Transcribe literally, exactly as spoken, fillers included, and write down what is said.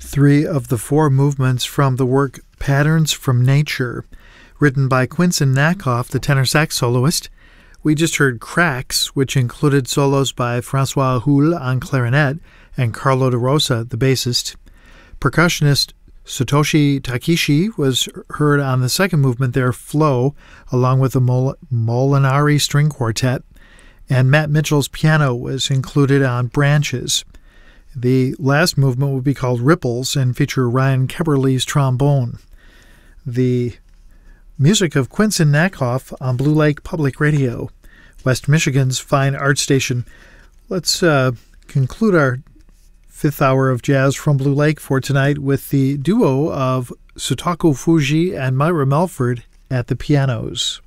three of the four movements from the work Patterns from Nature, written by Quinson Nakoff, the tenor sax soloist. We just heard Cracks, which included solos by Francois Houle on clarinet and Carlo De Rosa, the bassist. Percussionist Satoshi Takishi was heard on the second movement there, Flow, along with the Mol- Molinari String Quartet, and Matt Mitchell's piano was included on Branches. The last movement would be called Ripples and feature Ryan Keberley's trombone. The music of Quinson Nakoff on Blue Lake Public Radio, West Michigan's fine art station. Let's uh, conclude our fifth hour of jazz from Blue Lake for tonight with the duo of Sutaku Fuji and Myra Melford at the pianos.